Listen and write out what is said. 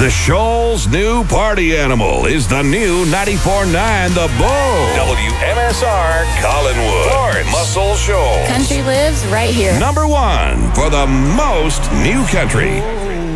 The Shoal's new party animal is the new 94.9 The Bull. WMSR Collinwood. Florence. Muscle Shoals. Country lives right here. Number one for the most new country.